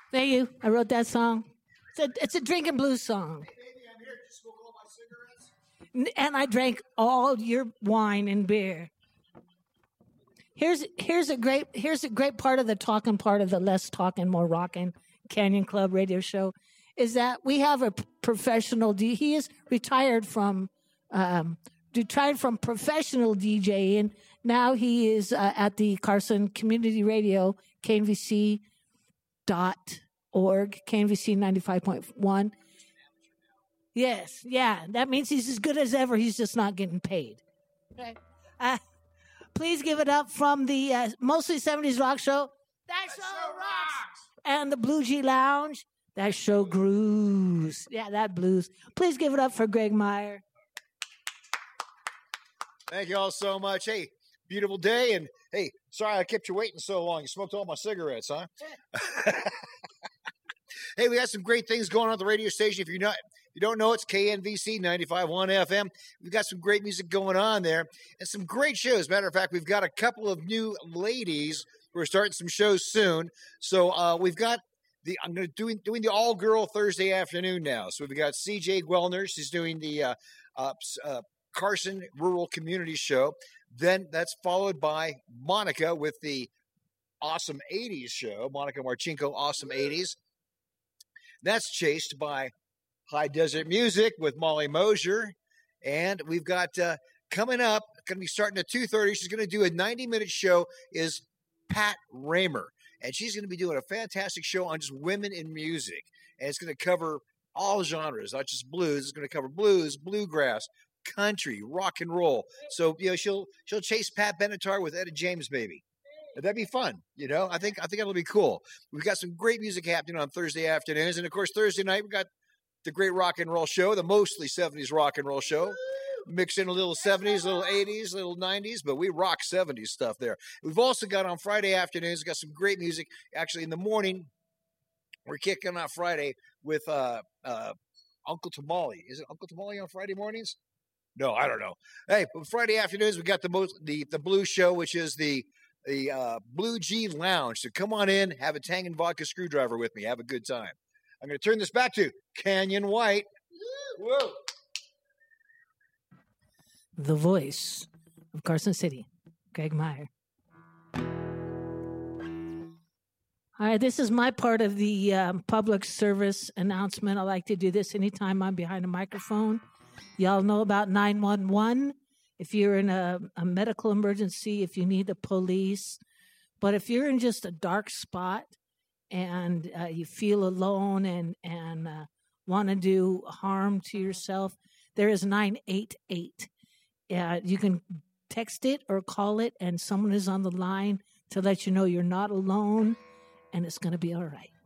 Thank you. I wrote that song. It's a drinking blues song. Hey, baby, I'm here. Just smoke all my cigarettes. And I drank all your wine and beer. Here's a great part of the talking part of the less talking, more rocking Canyon Club radio show is that we have a professional. He is retired from professional DJing. Now he is at the Carson Community Radio, KNVC.org, KNVC 95.1. Yes, yeah, that means he's as good as ever. He's just not getting paid. Okay. Please give it up from the Mostly 70s Rock Show. That show rocks! And the Blue G Lounge. That show grooves. Yeah, that blues. Please give it up for Greg Meyer. Thank you all so much. Hey, beautiful day. And hey, sorry I kept you waiting so long. You smoked all my cigarettes, huh? Hey, we got some great things going on at the radio station. If you don't know, it's KNVC 95.1 FM. We've got some great music going on there and some great shows. Matter of fact, we've got a couple of new ladies who are starting some shows soon. So we've got I'm going to doing the all girl Thursday afternoon now. So we've got CJ Gwellner. She's doing the Carson Rural Community Show. Then that's followed by Monica with the Awesome 80s show. Monica Marchenko, Awesome 80s. That's chased by High Desert Music with Molly Mosier. And we've got coming up, going to be starting at 2:30. She's going to do a 90-minute show, is Pat Raymer. And she's going to be doing a fantastic show on just women in music. And it's going to cover all genres, not just blues. It's going to cover blues, bluegrass, country, rock and roll. So, she'll chase Pat Benatar with Etta James, baby. That'd be fun, I think it'll be cool. We've got some great music happening on Thursday afternoons. And, of course, Thursday night, we've got the great rock and roll show, the Mostly 70s Rock and Roll Show. Mix in a little 70s, a little 80s, a little 90s, but we rock 70s stuff there. We've also got on Friday afternoons, got some great music. Actually, in the morning, we're kicking off Friday with Uncle Tamale. Is it Uncle Tamale on Friday mornings? No, I don't know. Hey, but Friday afternoons, we got the Blues Show, which is the Blue G Lounge. So come on in, have a Tang and vodka screwdriver with me. Have a good time. I'm going to turn this back to Canyon White. Whoa. The voice of Carson City, Greg Meyer. All right, this is my part of the public service announcement. I like to do this anytime I'm behind a microphone. Y'all know about 911. If you're in a medical emergency, if you need the police. But if you're in just a dark spot and you feel alone and want to do harm to yourself, there is 988. You can text it or call it, and someone is on the line to let you know you're not alone, and it's going to be all right.